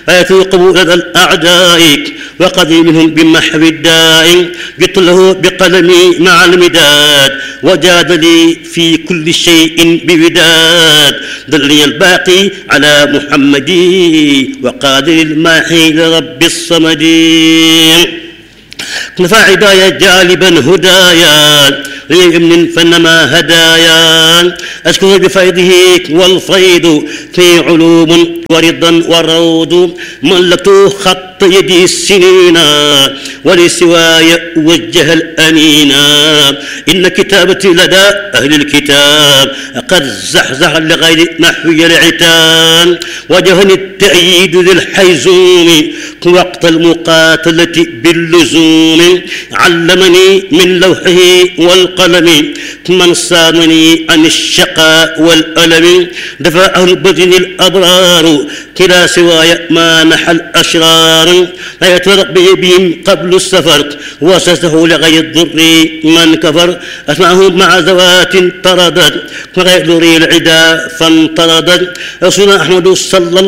فيتوقب لدى الأعداء وقضي منهم بمحو الداء. جدت له بقلمي مع المداد وجاد لي في كل شيء بوداد. دلني الباقي على محمد وقادر الماحي لرب الصمد. نفى عدايا جالبا هدايا ليمن فنما هدايا. أشكر بفيضه والفيض في علوم ورضا وروض. ملكت خط يدي السنين ولسواي وجه الأنينا. إن كتابتي لدى أهل الكتاب قد زحزح لغير نحوي العتاب. وجهني التأييد للحيزوم وقت المقاتلة باللزوم. علمني من لوحه والقلم من صانني عن الشقاء والألم. دفع أهل بدن الأبرار كلا سواي ما نحى الأشرار. لا يتفرق بهم قبل السفر وسسه لغير الضر من كفر. أسمعهم مع زوات طردت وغير ذري العدا فانطردت. رسولنا أحمد صلى